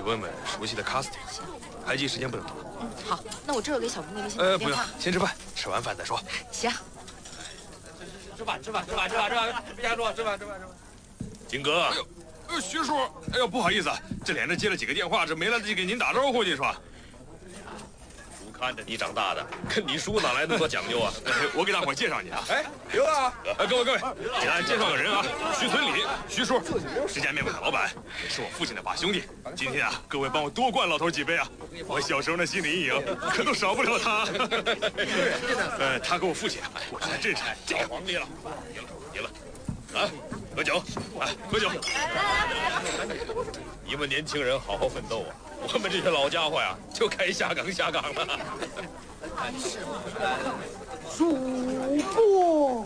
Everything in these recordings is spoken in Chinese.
问问熟悉的 casting， 排戏时间不能多。 嗯，好，那我这会儿给小姑娘微信打个电话。 不用，先吃饭，吃完饭再说。 行。 吃饭，别瞎说，吃饭。 金哥，哎呦，徐叔，哎呦，不好意思啊，这连着接了几个电话，这没来得及给您打招呼，你说。 看着你长大的，跟你叔哪来那么多讲究啊？ 我给大伙介绍你啊！ 哎，刘啊！ 各位，简单介绍个人啊，徐存礼，徐叔，十家面馆的老板，也是我父亲的把兄弟。今天啊，各位帮我多灌老头几杯啊！我小时候的心理阴影可都少不了他。他跟我父亲啊，过去还真是这个皇帝了。赢了，啊，喝酒，来喝酒。 你们年轻人好好奋斗啊！ 我们这些老家伙呀，就该下岗了。 主播，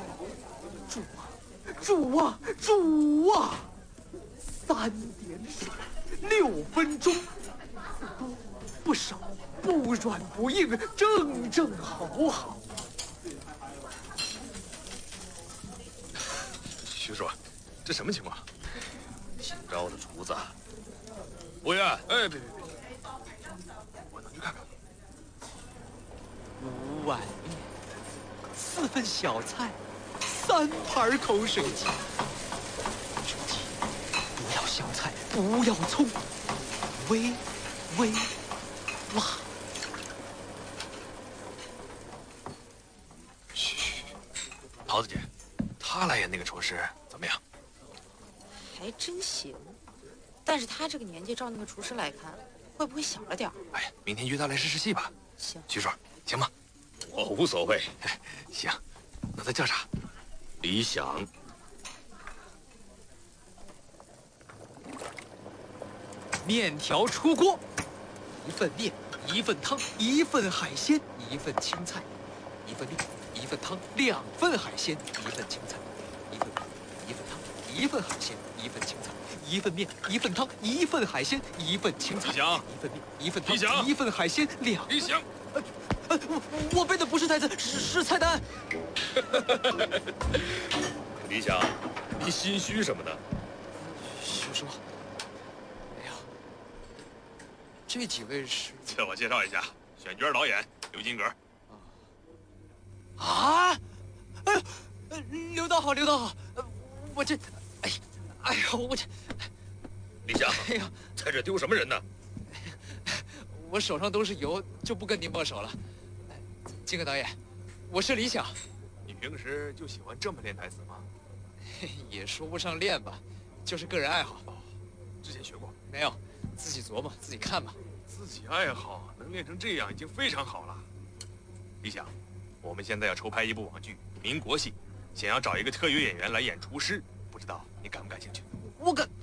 主啊！3点水，6分钟，不少，不软不硬，正好。 徐叔，这什么情况？ 新招的厨子， 服务员，哎，别。 我能去看看。 5碗面，4份小菜，3盘口水鸡。注意，不要香菜，不要葱，微辣。 嘘，桃子姐，他来演那个厨师怎么样？ 还真行，但是他这个年纪照那个厨师来看。 会不会小了点儿？ 哎呀，明天约他来试戏吧。 行， 徐叔，行吗？ 我无所谓。 行，那他叫啥？ 李想。 面条出锅，1份面，1份汤，1份海鲜，1份青菜，1份面，1份汤，2份海鲜，1份青菜，1份面，1份汤，1份海鲜，1份青菜。 1份面，1份汤，1份海鲜，1份青菜。 李想 ，1份面，1份汤 ，1 份海鲜，2。 李想， 我背的不是台词，是菜单。 李想，你心虚什么呢？ 徐叔，哎呀，这几位是…… 自我介绍一下，选角导演刘金阁。 啊！哎呦，刘导好，我这，哎呦，我这。 李想， 哎呀， 在这丢什么人呢？ 我手上都是油，就不跟您握手了。金戈导演，我是李想。 你平时就喜欢这么练台词吗？ 也说不上练吧，就是个人爱好。 哦，之前学过？ 没有，自己琢磨，自己看吧。 自己爱好能练成这样已经非常好了。李想，我们现在要筹拍一部网剧《民国戏》，想要找一个特约演员来演厨师，不知道你感不感兴趣？ 我感。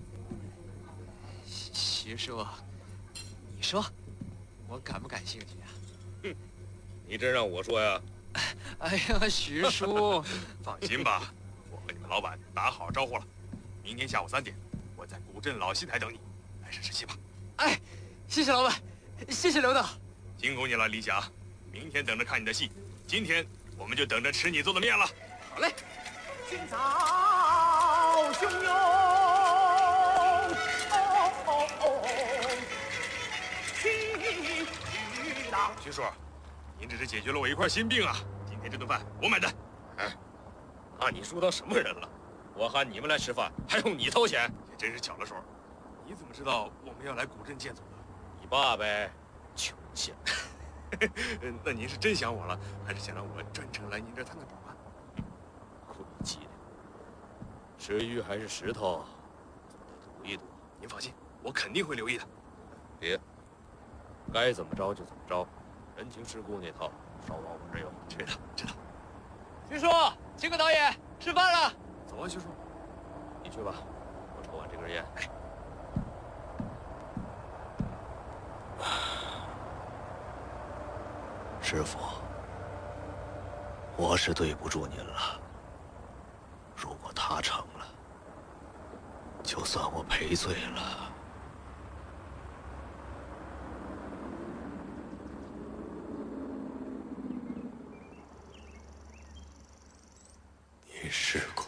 徐叔，你说，我感不感兴趣啊？ 哼，你真让我说呀？ 哎呀，徐叔， 放心吧，我和你们老板打好招呼了，明天下午3点，我在古镇老戏台等你，来试戏吧。 哎，谢谢老板，谢谢刘导， 辛苦你了，李想，明天等着看你的戏，今天我们就等着吃你做的面了。 好嘞。 今早汹涌。 徐叔，您这是解决了我一块心病啊！今天这顿饭我买单。 哎，把你叔当什么人了？我喊你们来吃饭，还用你掏钱？ 也真是巧了手。你怎么知道我们要来古镇见总的？ 你爸呗，穷线。 那您是真想我了，还是想让我专程来您这儿探个宝啊？ 晦气的，吃鱼还是石头，总得赌一赌。 您放心，我肯定会留意的。 别，该怎么着就怎么着，人情世故那套，少往我这儿有。 知道。 徐叔，金戈导演，吃饭了。 走啊，徐叔。 你去吧，我抽完这根烟。哎。 师傅，我是对不住您了。如果他成了，就算我赔罪了。你是。